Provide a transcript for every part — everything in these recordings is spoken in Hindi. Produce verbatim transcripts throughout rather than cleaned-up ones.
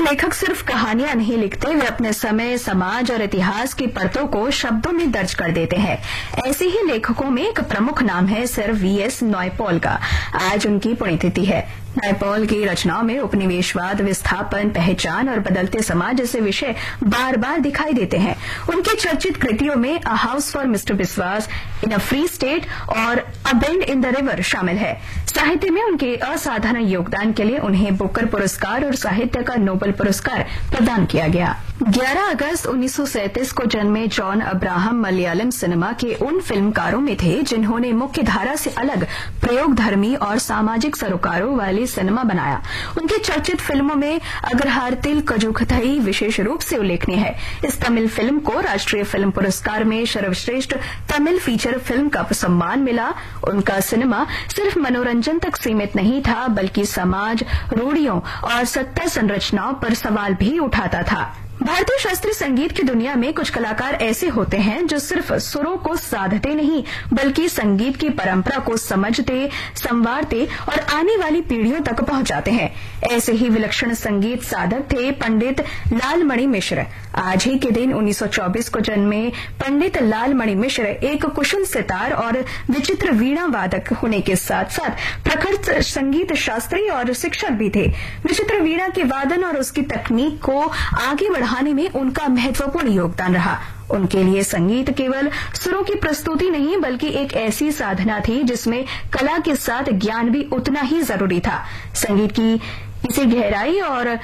लेखक सिर्फ कहानियां नहीं लिखते, वे अपने समय, समाज और इतिहास की परतों को शब्दों में दर्ज कर देते हैं। ऐसे ही लेखकों में एक प्रमुख नाम है सर वी एस नायपॉल का। आज उनकी पुण्यतिथि है। नायपॉल की रचनाओं में उपनिवेशवाद, विस्थापन, पहचान और बदलते समाज जैसे विषय बार बार दिखाई देते हैं। उनकी चर्चित कृतियों में a house for mister Biswas, in a free state और अ बेंड इन द रिवर शामिल है। साहित्य में उनके असाधारण योगदान के लिए उन्हें बुकर पुरस्कार और साहित्य का नोबेल पुरस्कार प्रदान किया गया। ग्यारह अगस्त उन्नीस सौ सैंतीस को जन्मे जॉन अब्राहम मलयालम सिनेमा के उन फिल्मकारों में थे जिन्होंने मुख्य धारा से अलग प्रयोगधर्मी और सामाजिक सरोकारों वाली सिनेमा बनाया। उनकी चर्चित फिल्मों में अग्रहारतिल कजुकथई विशेष रूप से उल्लेखनीय है। इस तमिल फिल्म को राष्ट्रीय फिल्म पुरस्कार में सर्वश्रेष्ठ तमिल फीचर फिल्म का सम्मान मिला। उनका सिनेमा सिर्फ मनोरंजन तक सीमित नहीं था, बल्कि समाज, रूढ़ियों और सत्ता संरचनाओं पर सवाल भी उठाता था। भारतीय शास्त्रीय संगीत की दुनिया में कुछ कलाकार ऐसे होते हैं जो सिर्फ सुरों को साधते नहीं, बल्कि संगीत की परंपरा को समझते, संवारते और आने वाली पीढ़ियों तक पहुंचाते हैं। ऐसे ही विलक्षण संगीत साधक थे पंडित लालमणि मिश्र। आज ही के दिन उन्नीस सौ चौबीस को जन्मे पंडित लालमणि मिश्र एक कुशल सितार और विचित्र वीणा वादक होने के साथ साथ प्रखर संगीत शास्त्री और शिक्षक भी थे। विचित्र वीणा के वादन और उसकी तकनीक को आगे बढ़ाने में उनका महत्वपूर्ण योगदान रहा। उनके लिए संगीत केवल सुरों की प्रस्तुति नहीं, बल्कि एक ऐसी साधना थी जिसमें कला के साथ ज्ञान भी उतना ही जरूरी था। संगीत की इसी गहराई और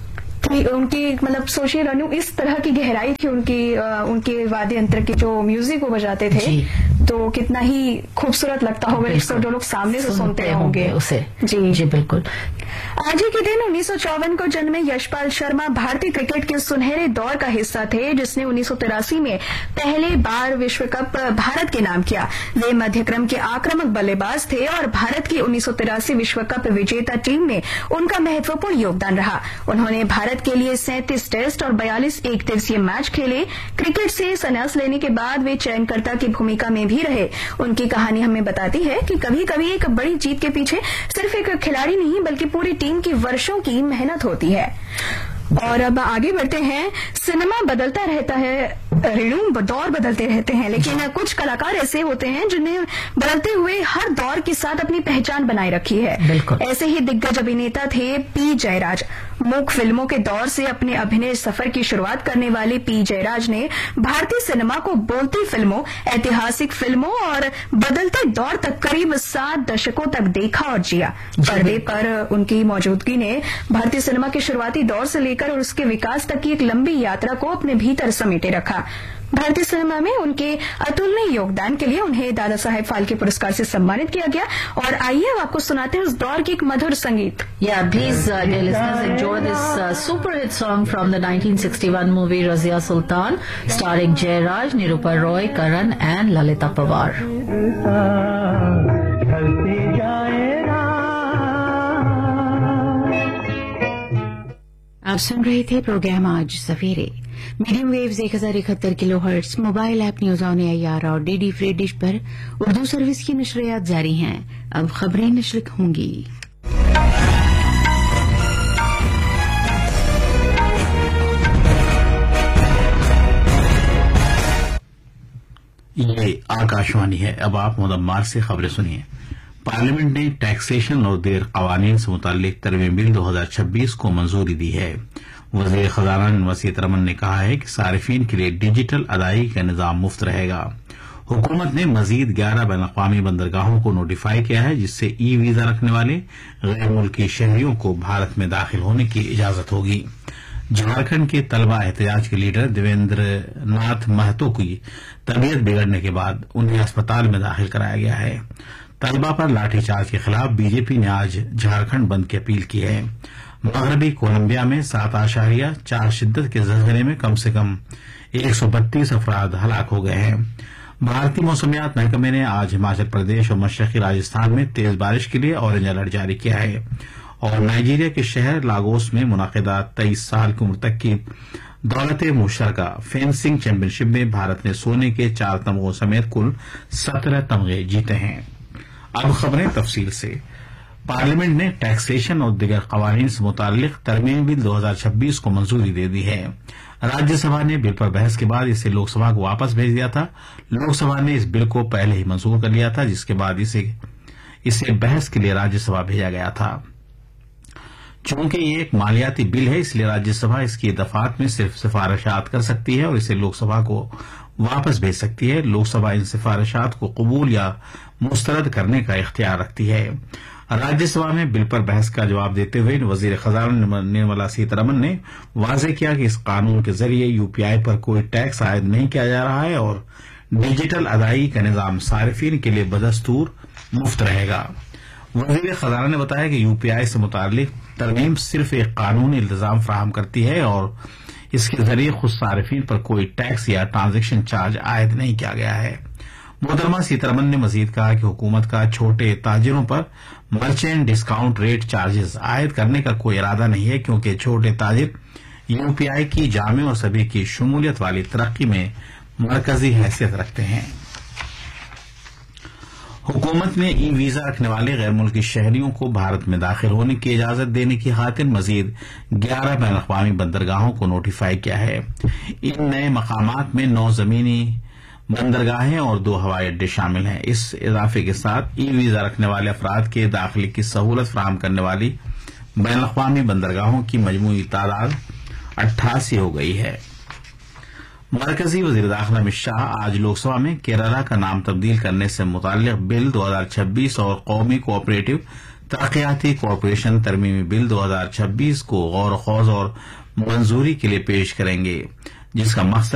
उनकी मतलब सोचिए रानू, इस तरह की गहराई थी उनकी आ, उनके वाद्य यंत्र की जो म्यूजिक वो बजाते थे, तो कितना ही खूबसूरत लगता होगा जो लोग सामने से सुनते होंगे उसे। जी जी बिल्कुल। आज ही के दिन उन्नीस सौ चौवन को जन्मे यशपाल शर्मा भारतीय क्रिकेट के सुनहरे दौर का हिस्सा थे, जिसने उन्नीस सौ तिरासी में पहले बार विश्व कप भारत के नाम किया। वे मध्यक्रम के आक्रामक बल्लेबाज थे और भारत की उन्नीस सौ तिरासी विश्व कप विजेता टीम में उनका महत्वपूर्ण योगदान रहा। उन्होंने भारत के लिए सैंतीस टेस्ट और बयालीस एक दिवसीय मैच खेले। क्रिकेट से संन्यास लेने के बाद वे चयनकर्ता की भूमिका में भी रहे। उनकी कहानी हमें बताती है कि कभी कभी एक बड़ी जीत के पीछे सिर्फ एक खिलाड़ी नहीं, बल्कि पूरी टीम की वर्षों की मेहनत होती है। और अब आगे बढ़ते हैं। सिनेमा बदलता रहता है, रेणु दौर बदलते रहते हैं, लेकिन कुछ कलाकार ऐसे होते हैं जिन्हें बदलते हुए हर दौर के साथ अपनी पहचान बनाए रखी है। ऐसे ही दिग्गज अभिनेता थे पी जयराज। मूक फिल्मों के दौर से अपने अभिनय सफर की शुरुआत करने वाले पी जयराज ने भारतीय सिनेमा को बोलती फिल्मों, ऐतिहासिक फिल्मों और बदलते दौर तक करीब सात दशकों तक देखा और जिया। पर्दे पर उनकी मौजूदगी ने भारतीय सिनेमा के शुरुआती दौर से लेकर और उसके विकास तक की एक लंबी यात्रा को अपने भीतर समेटे रखा। भारतीय सिनेमा में उनके अतुलनीय योगदान के लिए उन्हें दादा साहेब फाल्के पुरस्कार से सम्मानित किया गया। और आइए अब आपको सुनाते हैं उस दौर की एक मधुर संगीत। Yeah, please, uh, dear listeners, enjoy this uh, super hit song from the nineteen sixty-one movie Razia Sultan, starring Jayaraj, Nirupa Roy, Karan, and Lalita Pawar. आप सुन रहे थे प्रोग्राम आज सवेरे। मीडियम वेव्स एक हजार इकहत्तर kilo hertz, mobile app news on AIR और डीडी फ्री डिश पर उर्दू सर्विस की नशरियात जारी हैं। अब खबरें नश्र होंगी। ये आकाशवाणी है। अब आप मुदम्मार से खबरें सुनिए। पार्लियामेंट ने टैक्सेशन और देर कवानीन से मुताल्लिक तरमीम बिल दो हजार छब्बीस को मंजूरी दी है। वज़ीर खजाना वसीयत रमन ने कहा है कि सारिफीन के लिए डिजिटल अदायगी का निजाम मुफ्त रहेगा। हुकूमत ने मजीद ग्यारह बैन अक़वामी बंदरगाहों को नोटिफाई किया है, जिससे ई वीजा रखने वाले गैर मुल्की शहरियों को भारत में दाखिल होने की इजाजत होगी। झारखंड के तलबा एहतजाज के लीडर देवेंद्र नाथ महतो की तबीयत बिगड़ने के बाद उन्हें अस्पताल में दाखिल कराया गया है। तलबा पर लाठीचार्ज के खिलाफ बीजेपी ने आज झारखंड बंद की अपील की है। मगरबी कोलंबिया में सात आशारिया चार शिद्दत के ज़लज़ले में कम से कम एक सौ बत्तीस अफराद हलाक हो गए हैं। भारतीय मौसमियात महकमे ने आज हिमाचल प्रदेश और मशरकी राजस्थान में तेज बारिश के लिए ऑरेंज अलर्ट जारी किया है। और नाइजीरिया के शहर लागोस में मुनाकिदा तेईस साल की उम्र तक की दौलत मुश्तरका फेंसिंग चैंपियनशिप में भारत ने सोने के चार तमगों समेत कुल सत्रह तमगे जीते हैं। अब खबरें तफसील से। पार्लियामेंट ने टैक्सेशन और दीगर कवानीन से मुताल्लिक तरमीमी बिल दो हजार छब्बीस को मंजूरी दे दी है। राज्यसभा ने बिल पर बहस के बाद इसे लोकसभा को वापस भेज दिया था। लोकसभा ने इस बिल को पहले ही मंजूर कर लिया था, जिसके बाद इसे इसे बहस के लिए राज्यसभा भेजा गया था। चूंकि ये एक मालियाती बिल है, इसलिए राज्यसभा इसकी दफात में सिर्फ सिफारिशात कर सकती है और इसे लोकसभा को वापस भेज सकती है। लोकसभा इन सिफारिशात को कबूल या मुस्तरद करने का इख्तियार रखती है। राज्यसभा में बिल पर बहस का जवाब देते हुए वजीर खजाना निर्मला सीतारमण ने वाजे किया कि इस कानून के जरिए यूपीआई पर कोई टैक्स आयद नहीं किया जा रहा है और डिजिटल अदायगी का निजाम सारिफिन के लिए बदस्तूर मुफ्त रहेगा। वजीर खजाना ने बताया कि यूपीआई से मुतालिक तरमीम सिर्फ एक कानूनी इल्तिजाम फराहम करती है और इसके जरिए खुद सारिफिन पर कोई टैक्स या ट्रांजेक्शन चार्ज आयद नहीं किया गया है। मोहतरमा सीतारमण ने मजीद कहा कि हुकूमत का छोटे ताजिरों पर मर्चेंट डिस्काउंट रेट चार्जेस आयद करने का कोई इरादा नहीं है, क्योंकि छोटे ताजिर यूपीआई की जामे और सभी की शमूलियत वाली तरक्की में मरकजी हैसियत रखते हैं। हुकूमत ने ई वीजा रखने वाले गैर मुल्की शहरियों को भारत में दाखिल होने की इजाजत देने की खातिर मजीद ग्यारह बैन अवी बंदरगाहों को नोटिफाई किया है। इन नए मकामात में नौ जमीनी बंदरगाहें और दो हवाई अड्डे शामिल हैं। इस इजाफे के साथ ई वीजा रखने वाले अफराद के दाखिले की सहूलत फराहम करने वाली बैन अवी बंदरगाहों की मजमूई तादाद अट्ठासी हो गई है। मरकजी वजीर दाखिला अमित शाह आज लोकसभा में केरला का नाम तब्दील करने से मुताल्लिक बिल दो हजार छब्बीस और कौमी कोऑपरेटिव तरक्याती कॉरपोरेशन तरमीमी बिल दो हजार छब्बीस को गौर खौज और मंजूरी के लिए पेश करेंगे, जिसका मकसद